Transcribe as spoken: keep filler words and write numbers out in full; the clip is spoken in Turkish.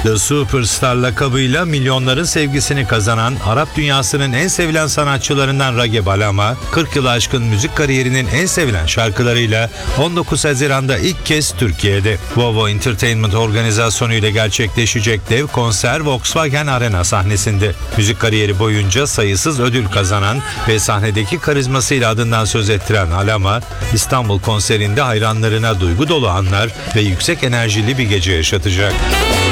The Superstar lakabıyla milyonların sevgisini kazanan Arap dünyasının en sevilen sanatçılarından Rageb Alama, kırk yılı aşkın müzik kariyerinin en sevilen şarkılarıyla on dokuz Haziran'da ilk kez Türkiye'de. Vovo Entertainment organizasyonu ile gerçekleşecek dev konser Volkswagen Arena sahnesinde. Müzik kariyeri boyunca sayısız ödül kazanan ve sahnedeki karizmasıyla adından söz ettiren Alama, İstanbul konserinde hayranlarına duygu dolu anlar ve yüksek enerjili bir gece yaşatacak.